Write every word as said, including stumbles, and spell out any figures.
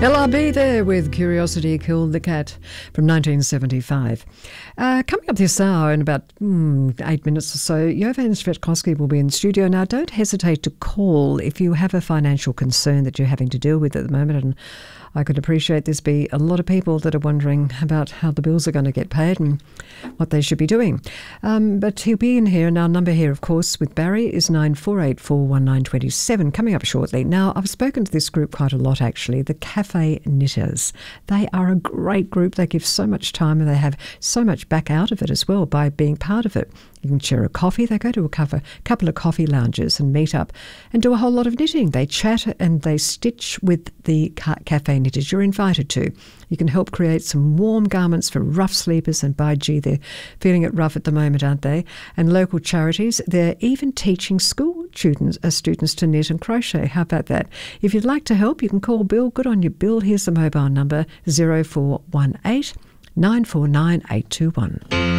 L R B there with Curiosity Killed the Cat from nineteen seventy-five. Uh, coming up this hour in about mm, eight minutes or so, Jovan Svetkoski will be in studio. Now, don't hesitate to call if you have a financial concern that you're having to deal with at the moment. And I could appreciate there's be a lot of people that are wondering about how the bills are going to get paid and what they should be doing. Um, but he'll be in here, and our number here, of course, with Barry is nine four eight four one nine two seven, coming up shortly. Now, I've spoken to this group quite a lot, actually, the Cafe Knitters. They are a great group. They give so much time and they have so much back out of it as well by being part of it. You can share a coffee. They go to a couple, couple of coffee lounges and meet up and do a whole lot of knitting. They chat and they stitch with the ca- Cafe Knitters. You're invited to. You can help create some warm garments for rough sleepers, and by gee, they're feeling it rough at the moment, aren't they? And local charities, they're even teaching school students, uh, students to knit and crochet. How about that? If you'd like to help, you can call Bill. Good on you, Bill. Here's the mobile number, zero four one eight nine four nine eight two one.